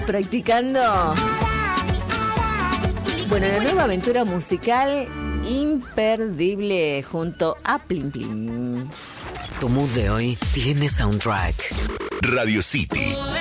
practicando. Bueno, la nueva aventura musical imperdible junto a Plim Plim. Tu mood de hoy tiene soundtrack. Radio City.